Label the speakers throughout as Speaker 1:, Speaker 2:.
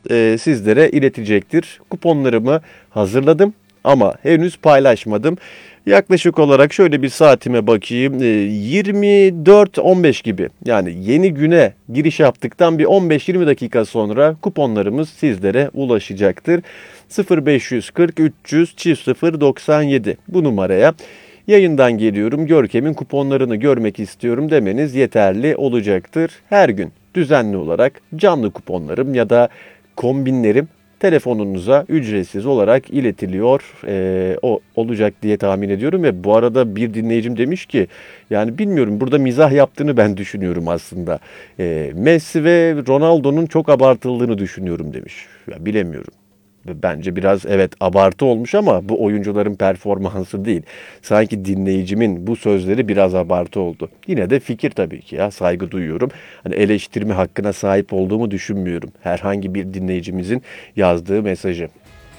Speaker 1: sizlere iletecektir. Kuponlarımı hazırladım ama henüz paylaşmadım. Yaklaşık olarak şöyle bir saatime bakayım. 24-15 gibi, yani yeni güne giriş yaptıktan bir 15-20 dakika sonra kuponlarımız sizlere ulaşacaktır. 0540 300 0 97 bu numaraya yayından geliyorum, Görkem'in kuponlarını görmek istiyorum demeniz yeterli olacaktır. Her gün düzenli olarak canlı kuponlarım ya da kombinlerim telefonunuza ücretsiz olarak iletiliyor. O olacak diye tahmin ediyorum ve bu arada bir dinleyicim demiş ki, yani bilmiyorum, burada mizah yaptığını ben düşünüyorum aslında. Messi ve Ronaldo'nun çok abartıldığını düşünüyorum demiş. Ya bilemiyorum. Bence biraz evet abartı olmuş ama bu oyuncuların performansı değil. Sanki dinleyicimin bu sözleri biraz abartı oldu. Yine de fikir tabii ki, ya saygı duyuyorum. Hani eleştirme hakkına sahip olduğumu düşünmüyorum. Herhangi bir dinleyicimizin yazdığı mesajı.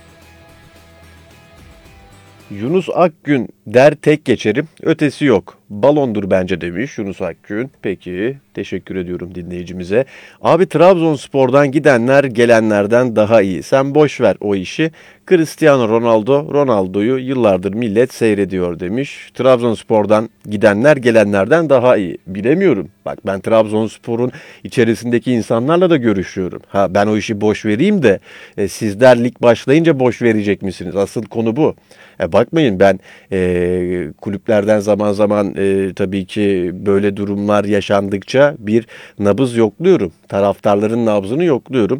Speaker 1: Yunus Akgün der tek geçerim, ötesi yok. Balondur bence demiş Yunus Akgün. Peki, teşekkür ediyorum dinleyicimize. Abi Trabzonspor'dan gidenler gelenlerden daha iyi. Sen boş ver o işi. Cristiano Ronaldo'yu yıllardır millet seyrediyor demiş. Trabzonspor'dan gidenler gelenlerden daha iyi. Bilemiyorum. Bak, ben Trabzonspor'un içerisindeki insanlarla da görüşüyorum. Ha, ben o işi boş vereyim de sizler lig başlayınca boş verecek misiniz? Asıl konu bu. Bakmayın, ben kulüplerden zaman zaman tabii ki böyle durumlar yaşandıkça bir nabız yokluyorum. Taraftarların nabzını yokluyorum.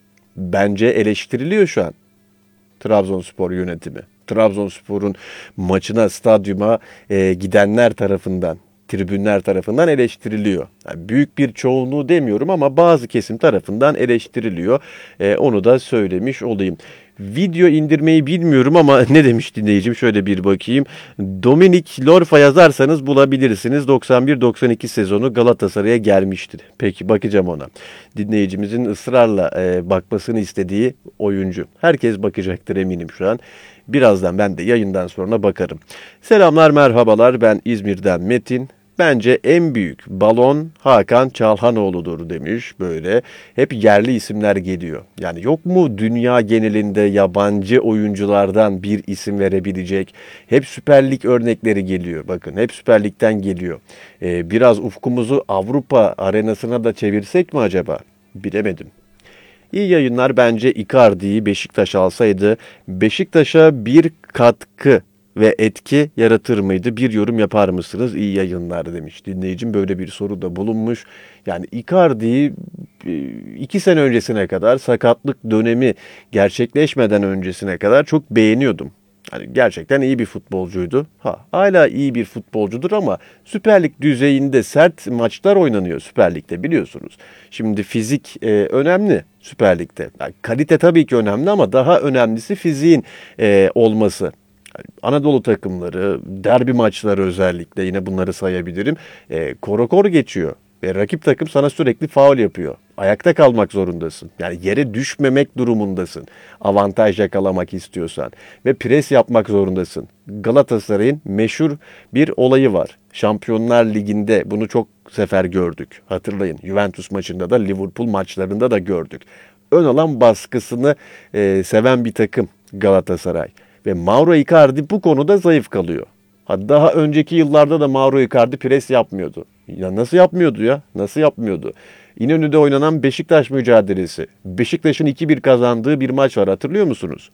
Speaker 1: Bence eleştiriliyor şu an Trabzonspor yönetimi. Trabzonspor'un maçına, stadyuma gidenler tarafından, tribünler tarafından eleştiriliyor. Yani büyük bir çoğunluğu demiyorum ama bazı kesim tarafından eleştiriliyor. Onu da söylemiş olayım. Video indirmeyi bilmiyorum ama ne demiş dinleyicim? Şöyle bir bakayım. Dominik Lorfa yazarsanız bulabilirsiniz. 91-92 sezonu Galatasaray'a gelmişti. Peki, bakacağım ona. Dinleyicimizin ısrarla bakmasını istediği oyuncu. Herkes bakacaktır eminim şu an. Birazdan ben de yayından sonra bakarım. Selamlar, merhabalar. Ben İzmir'den Metin. Bence en büyük balon Hakan Çalhanoğlu'dur demiş böyle. Hep yerli isimler geliyor. Yani yok mu dünya genelinde yabancı oyunculardan bir isim verebilecek? Hep Süper Lig örnekleri geliyor. Bakın, hep Süper Lig'den geliyor. Biraz ufkumuzu Avrupa arenasına da çevirsek mi acaba? Bilemedim. İyi yayınlar. Bence Icardi'yi Beşiktaş alsaydı Beşiktaş'a bir katkı ve etki yaratır mıydı? Bir yorum yapar mısınız? İyi yayınlar demiş dinleyicim. Böyle bir soruda bulunmuş. Yani Icardi'yi 2 sene öncesine kadar, sakatlık dönemi gerçekleşmeden öncesine kadar çok beğeniyordum. Hani gerçekten iyi bir futbolcuydu. Hala iyi bir futbolcudur ama Süper Lig düzeyinde sert maçlar oynanıyor Süper Lig'de, biliyorsunuz. Şimdi fizik önemli Süper Lig'de. Yani kalite tabii ki önemli ama daha önemlisi fiziğin olması. Anadolu takımları, derbi maçları özellikle, yine bunları sayabilirim. Korokor geçiyor. Rakip takım sana sürekli faul yapıyor. Ayakta kalmak zorundasın. Yani yere düşmemek durumundasın. Avantaj yakalamak istiyorsan. Ve pres yapmak zorundasın. Galatasaray'ın meşhur bir olayı var. Şampiyonlar Ligi'nde bunu çok sefer gördük. Hatırlayın, Juventus maçında da, Liverpool maçlarında da gördük. Ön alan baskısını seven bir takım Galatasaray. Ve Mauro Icardi bu konuda zayıf kalıyor. Daha önceki yıllarda da Mauro Icardi pres yapmıyordu. Ya nasıl yapmıyordu ya? Nasıl yapmıyordu? İnönü'de oynanan Beşiktaş mücadelesi. Beşiktaş'ın 2-1 kazandığı bir maç var, hatırlıyor musunuz?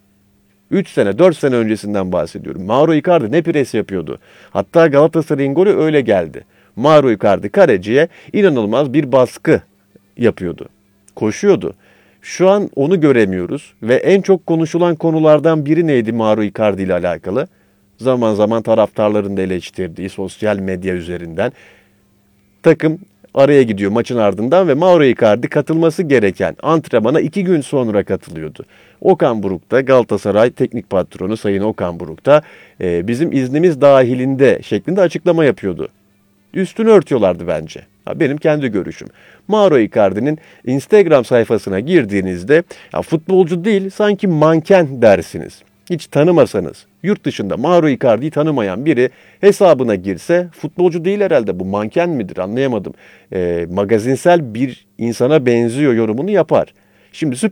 Speaker 1: 3 sene, 4 sene öncesinden bahsediyorum. Mauro Icardi ne pres yapıyordu. Hatta Galatasaray'ın golü öyle geldi. Mauro Icardi kaleciye inanılmaz bir baskı yapıyordu. Koşuyordu. Şu an onu göremiyoruz ve en çok konuşulan konulardan biri neydi Mauro Icardi ile alakalı? Zaman zaman taraftarların da eleştirdiği sosyal medya üzerinden. Takım araya gidiyor maçın ardından ve Mauro Icardi katılması gereken antrenmana 2 gün sonra katılıyordu. Okan Buruk da, Galatasaray teknik patronu Sayın Okan Buruk da bizim iznimiz dahilinde şeklinde açıklama yapıyordu. Üstünü örtüyorlardı bence. Benim kendi görüşüm. Mauro Icardi'nin Instagram sayfasına girdiğinizde ya futbolcu değil, sanki manken dersiniz. Hiç tanımasanız, yurt dışında Mauro Icardi'yi tanımayan biri hesabına girse futbolcu değil herhalde, bu manken midir anlayamadım. Magazinsel bir insana benziyor yorumunu yapar. Şimdi